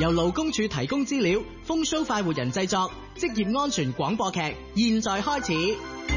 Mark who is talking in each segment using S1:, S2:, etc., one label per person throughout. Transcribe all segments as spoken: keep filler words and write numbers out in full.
S1: 由勞工處提供資料，風騷快活人製作，職業安全廣播劇，現在開始。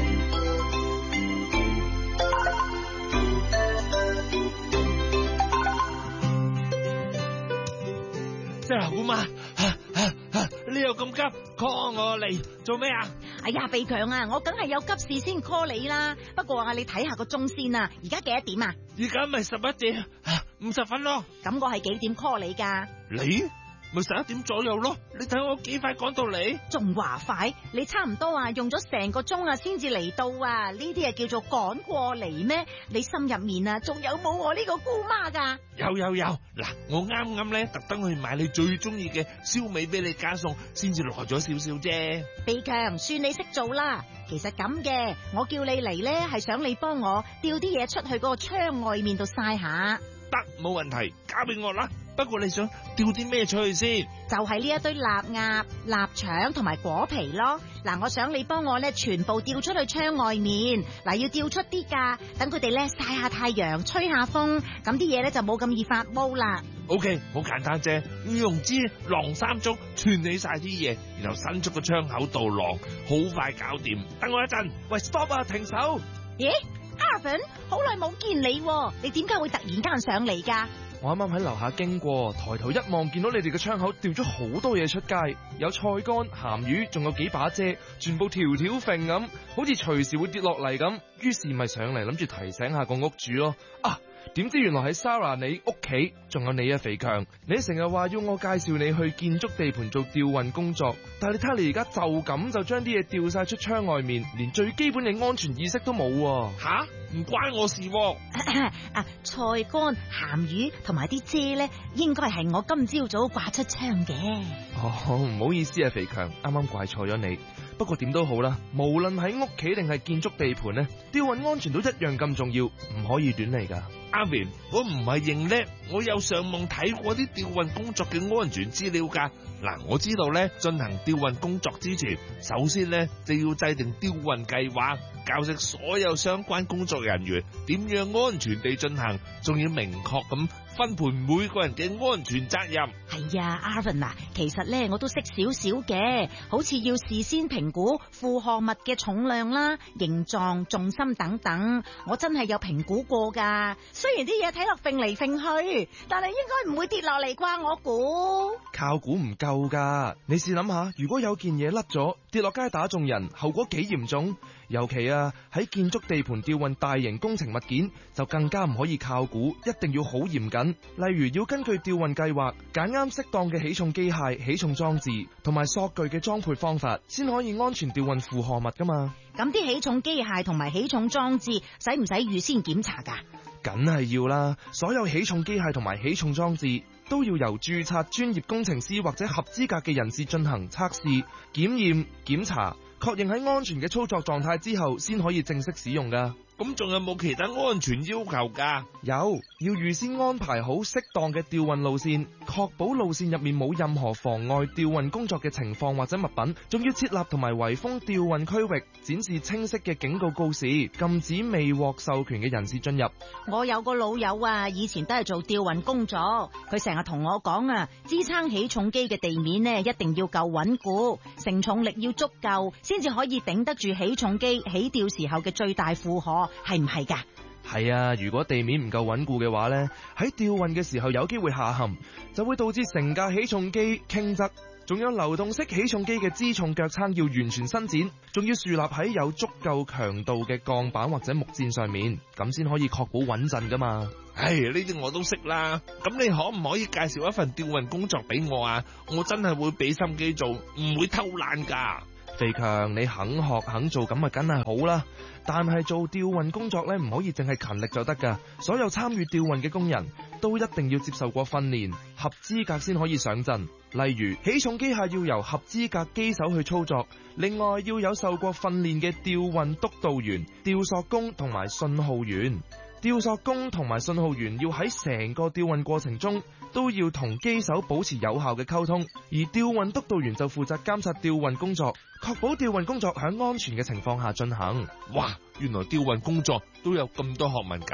S2: 即係姑媽，你又咁急 call 我嚟做咩啊？
S3: 哎呀，肥強啊，我梗係有急事先 call 你啦。不過啊，你睇下個鐘先啊，而家幾多點啊？
S2: 而家咪十一點五十分咯。
S3: 咁我係幾點 call 你噶？
S2: 你咪十一點左右咯。你睇我幾快趕到嚟？
S3: 仲話快？你差唔多啊，用咗成個鐘啊，先至嚟到啊。呢啲啊叫做趕過嚟咩？你心入面啊，仲有冇我呢個姑媽噶？
S2: 有有有，嗱，我啱啱咧特登去買你最中意嘅燒味俾你加餸，先至耐咗少少啫。
S3: 肥強，算你識做啦。其實咁嘅，我叫你嚟咧，係想你幫我吊啲嘢出去嗰個窗外面度曬下。
S2: 得，冇問題，交俾我啦。不過你想吊啲咩出去先？
S3: 就係呢一堆臘鴨、臘腸同埋果皮咯。嗱，我想你幫我咧，全部吊出去窗外面。嗱，要吊出啲噶，等佢哋咧曬下太陽，吹下風，咁啲嘢咧就冇咁易發毛啦。
S2: OK， 好簡單啫，要用支晾衫竹串起晒啲嘢，然後伸出個窗口度晾，好快搞掂。等我一陣。喂 ，stop 啊，停手！
S3: 咦 ，Arvin， 好耐冇見你，你點解會突然間上嚟噶？
S4: 我啱啱喺樓下經過，抬頭一望，見到你哋嘅窗口掉咗好多嘢出街，有菜乾、鹹魚，仲有幾把遮，全部條條揈咁，好似隨時會跌落嚟咁。於是咪上嚟諗住提醒下個屋主咯。啊，點知原來喺 Sarah 你屋企，仲有你啊，肥強，你成日話要我介紹你去建築地盤做吊運工作，但係你睇下你而家就咁就將啲嘢掉晒出窗外面，連最基本嘅安全意識都冇。
S2: 吓，唔關我事喎。
S3: 啊，菜乾、鹹魚同埋啲遮咧，應該係我今朝早掛出窗嘅。
S4: 哦，唔好意思啊，肥強，啱啱怪錯咗你。不過點都好啦，無論喺屋企定係建築地盤咧，吊運安全都一樣咁重要，唔可以亂嚟噶。
S2: 阿明，我唔係認叻，我有上網睇過啲吊運工作嘅安全資料噶。嗱，我知道咧，進行吊運工作之前，首先咧就要制定吊運計劃，教識所有相關工作人員點樣安全地進行，仲要明確咁分配每個人嘅安全責任。
S3: 係啊 ，Arvin 啊，其實咧我都識少少嘅，好似要事先評估負荷物嘅重量啦、形狀、重心等等，我真係有評估過噶。雖然啲嘢睇落揈嚟揈去，但係應該唔會跌落嚟啩，我估。
S4: 靠估唔夠噶，你試諗下，如果有件嘢甩咗跌落街打中人，後果幾嚴重？尤其啊喺建築地盤吊運大型工程物件，就更加唔可以靠估，一定要好嚴謹。例如要根據吊運計劃，揀啱適當嘅起重機械、起重裝置同埋索具嘅裝配方法，先可以安全吊運負荷物噶嘛。
S3: 咁啲起重機械同埋起重裝置使唔使預先檢查噶？
S4: 梗係要啦，所有起重機械同埋起重裝置都要由註冊專業工程師或者合資格嘅人士進行測試、檢驗、檢查，確認喺安全嘅操作狀態之後，先可以正式使用噶。
S2: 咁仲有冇其他安全要求噶？
S4: 有，要預先安排好適當嘅吊運路線，確保路線入面冇任何妨礙吊運工作嘅情況或者物品，仲要設立同埋圍封吊運區域，展示清晰嘅警告告示，禁止未獲授權嘅人士進入。
S3: 我有個老友啊，以前都係做吊運工作，佢成日同我講啊，支撐起重機嘅地面呢，一定要夠穩固，承重力要足夠，先至可以頂得住起重機起吊時候嘅最大負荷。係唔係噶？
S4: 係啊，如果地面唔夠穩固嘅話呢，喺吊運嘅時候有機會下陷，就會導致成架起重機傾側。仲有流動式起重機嘅支重腳撐要完全伸展，仲要豎立喺有足夠強度嘅鋼板或者木墊上面，咁先可以確保穩陣噶嘛。
S2: 唉，呢啲我都識啦。咁你可唔可以介紹一份吊運工作俾我啊？我真係會俾心機做，唔會偷懶噶。
S4: 肥強，你肯學肯做咁啊，梗係好啦。但係做吊運工作咧，唔可以淨係勤力就得噶。所有參與吊運嘅工人都一定要接受過訓練，合資格先可以上陣。例如起重機械要由合資格機手去操作，另外要有受過訓練嘅吊運督導員、吊索工同埋信號員。吊索工同埋信號員要喺成個吊運過程中都要同機手保持有效嘅溝通，而吊運督導員就負責監察吊運工作，確保吊運工作喺安全嘅情況下進行。
S2: 哇，原來吊運工作都有咁多學問噶。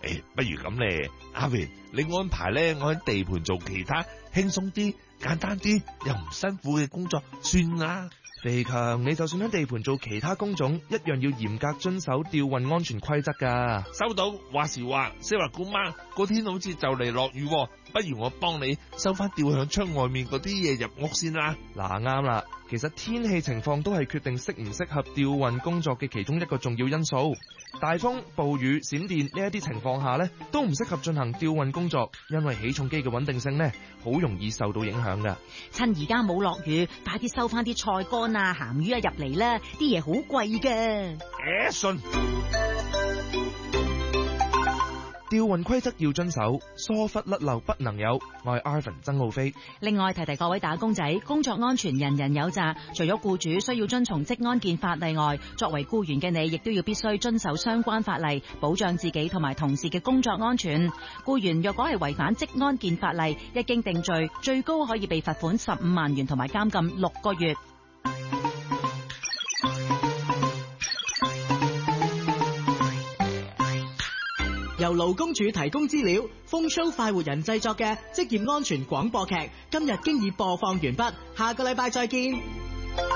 S2: 誒，不如咁咧，阿榮，你安排咧我喺地盤做其他輕鬆啲、簡單啲又唔辛苦嘅工作，算啦。
S4: 肥強，你就算喺地盤做其他工種，一樣要嚴格遵守吊運安全規則噶。
S2: 收到。話時話，小華姑媽，個天好似就嚟落雨，不如我幫你收翻吊響窗外面嗰啲嘢入屋先啦。
S4: 嗱，啱啦，其實天氣情況都係決定適唔適合吊運工作嘅其中一個重要因素。大風、暴雨、閃電呢一啲情況下呢，都唔適合進行吊運工作，因為起重機嘅穩定性呢，好容易受到影響噶。
S3: 趁而家冇落雨，快啲收翻啲菜乾啊、鹹魚啊入嚟啦，啲嘢好貴嘅。
S2: Action！
S4: 吊運規則要遵守，疏忽甩漏不能有。我係 Arvin 曾浩飛。
S3: 另外提提各位打工仔，工作安全人人有責，除咗僱主需要遵從職安健法例外，作為僱員嘅你亦都要必須遵守相關法例，保障自己同埋同事嘅工作安全。僱員若果係違反職安健法例，一經定罪，最高可以被罰款十五萬元同埋監禁六個月。
S1: 由勞工處提供資料，風騷快活人製作嘅職業安全廣播劇，今日經已播放完畢，下個禮拜再見。